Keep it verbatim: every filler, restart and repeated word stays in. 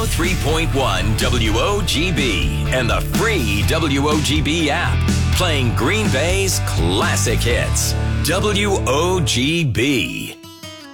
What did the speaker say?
three point one W O G B and the free W O G B app. Playing Green Bay's classic hits. W O G B.